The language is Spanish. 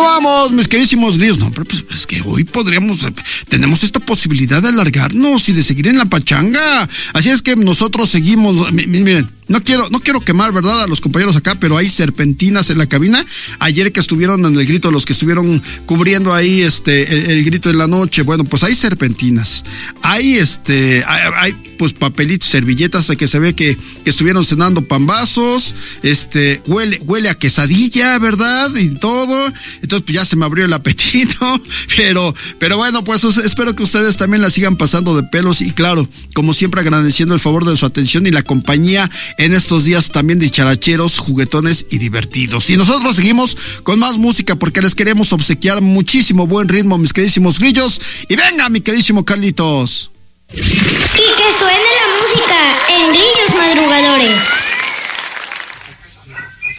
Continuamos, mis queridísimos grillos. No, pero pues es que hoy tenemos esta posibilidad de alargarnos y de seguir en la pachanga. Así es que nosotros seguimos. Miren, no quiero quemar, ¿verdad?, a los compañeros acá, pero hay serpentinas en la cabina. Ayer que estuvieron en el grito, los que estuvieron cubriendo ahí el grito de la noche, bueno, pues hay serpentinas. Hay pues papelitos, servilletas, que se ve que estuvieron cenando pambazos. Huele a quesadilla, ¿verdad? Y todo. Entonces, pues ya se me abrió el apetito. Pero bueno, pues espero que ustedes también la sigan pasando de pelos. Y claro, como siempre, agradeciendo el favor de su atención y la compañía en estos días también dicharacheros, juguetones y divertidos. Y nosotros seguimos con más música porque les queremos obsequiar muchísimo buen ritmo, mis queridísimos grillos. Y venga, mi queridísimo Carlitos. Y que suene la